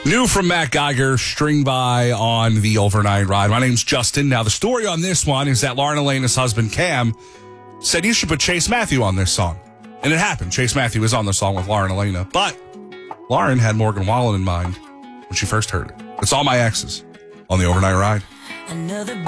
New from Matt Geiger, String By on the Overnight Ride. My name's Justin. Now, the story on this one is that Lauren Elena's husband, Cam, said you should put Chase Matthew on this song. And it happened. Chase Matthew was on the song with Lauren Elena. But Lauren had Morgan Wallen in mind when she first heard it. It's All My Exes on the Overnight Ride. Another